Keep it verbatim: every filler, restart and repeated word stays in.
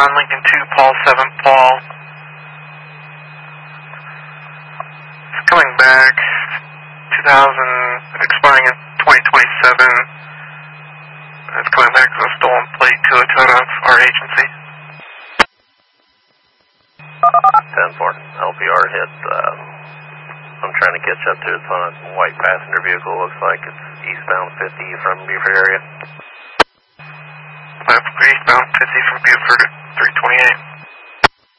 John Lincoln two, Paul seven, Paul. It's coming back, two thousand, expiring in twenty twenty-seven. It's coming back as a stolen plate to a Toyota of our agency. ten four, L P R hit. Um, I'm trying to catch up to it. It's on a white passenger vehicle. Looks like it's eastbound fifty from Buford area. Eastbound fifty from Buford at three twenty-eight.